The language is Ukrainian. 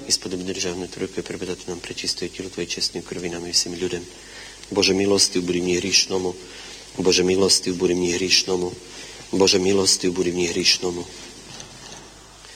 Господи, державне Твоє преподати нам пречистое тіло Твоє чесної крові нам і всім людям. Боже, милостив буди мені грішному. Боже, милостив буди мені грішному. Боже, милостив буди мені грішному.